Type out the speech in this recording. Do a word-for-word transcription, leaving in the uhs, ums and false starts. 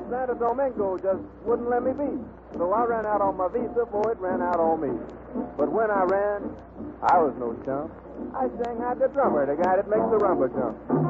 Santo Domingo just wouldn't let me be. So I ran out on my visa before it ran out on me. But when I ran, I was no chump. I sang out the drummer, the guy that makes the rumba jump.